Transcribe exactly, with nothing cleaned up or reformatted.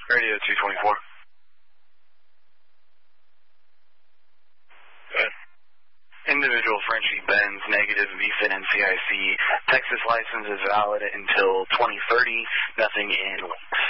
Radio two twenty-four. Good. Individual Frenchie Benz, negative V F I N N C I C. Texas license is valid until twenty thirty. Nothing in links.